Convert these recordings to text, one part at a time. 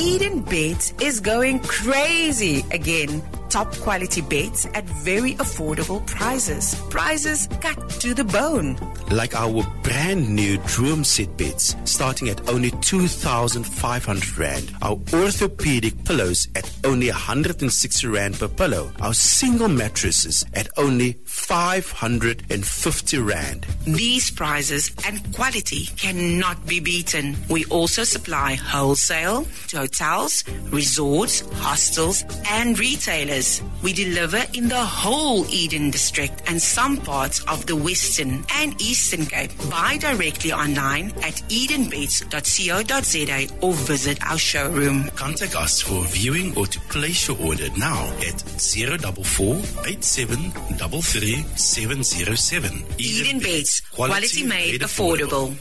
Eden Beds is going crazy again. Top quality beds at very affordable prices. Prices cut to the bone. Like our brand new Droom set beds starting at only 2,500 Rand. Our orthopedic pillows at only 160 Rand per pillow. Our single mattresses at only 550 Rand. These prices and quality cannot be beaten. We also supply wholesale to hotels, resorts, hostels, and retailers. We deliver in the whole Eden district and some parts of the Western and Eastern Cape. Buy directly online at edenbeds.co.za or visit our showroom. Contact us for viewing or to place your order now at 044 8733 707. Eden Beds, quality made affordable.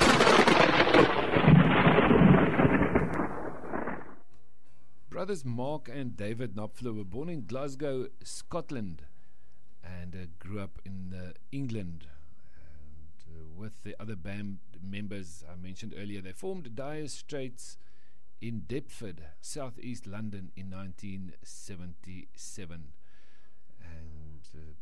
Brothers Mark and David Knopfler were born in Glasgow, Scotland, and grew up in England. And, with the other band members I mentioned earlier, they formed Dire Straits in Deptford, southeast London, in 1977. And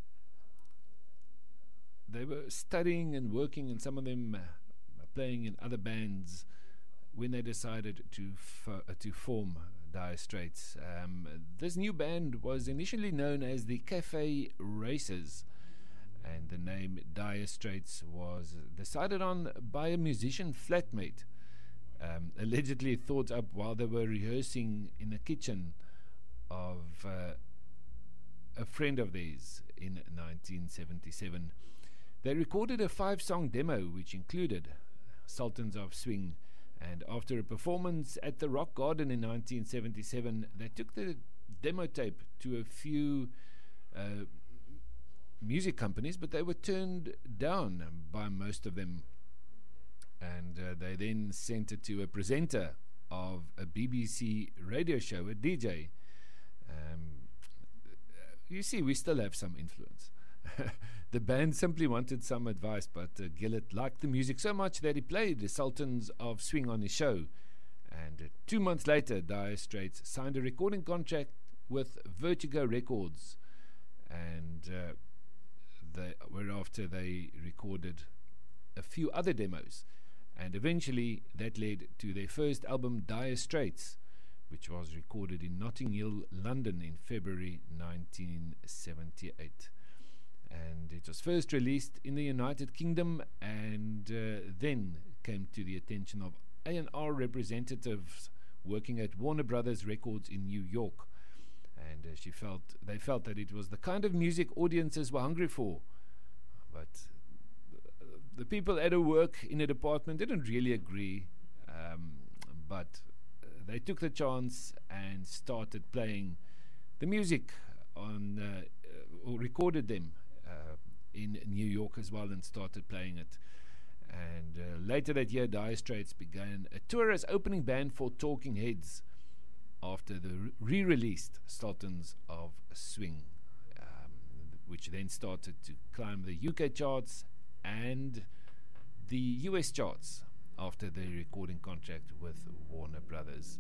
they were studying and working, and some of them playing in other bands when they decided to form Dire Straits. This new band was initially known as the Cafe Racers, and the name Dire Straits was decided on by a musician flatmate, allegedly thought up while they were rehearsing in the kitchen of a friend of theirs in 1977. They recorded a 5-song demo which included Sultans of Swing. And after a performance at the Rock Garden in 1977, they took the demo tape to a few music companies, but they were turned down by most of them. And they then sent it to a presenter of a BBC radio show, a DJ. You see, we still have some influence. The band simply wanted some advice, but Gillett liked the music so much that he played the Sultans of Swing on his show. And 2 months later, Dire Straits signed a recording contract with Vertigo Records, and whereafter they recorded a few other demos. And eventually that led to their first album, Dire Straits, which was recorded in Notting Hill, London in February 1978. And it was first released in the United Kingdom, and then came to the attention of A&R representatives working at Warner Brothers Records in New York. And they felt that it was the kind of music audiences were hungry for. But the people at her work in the department didn't really agree, but they took the chance and started playing the music on, or recorded them in New York as well, and started playing it. And later that year, Dire Straits began a tour as opening band for Talking Heads after the re-released Sultans of Swing, which then started to climb the UK charts and the US charts after the recording contract with Warner Brothers.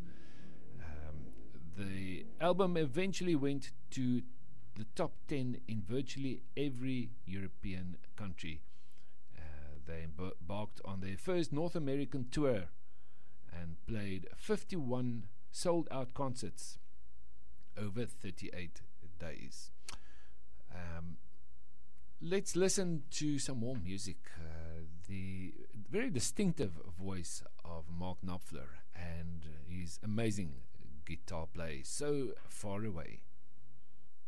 The album eventually went to the top 10 in virtually every European country. They embarked on their first North American tour and played 51 sold-out concerts over 38 days. Let's listen to some more music. The very distinctive voice of Mark Knopfler and his amazing guitar play, So Far Away.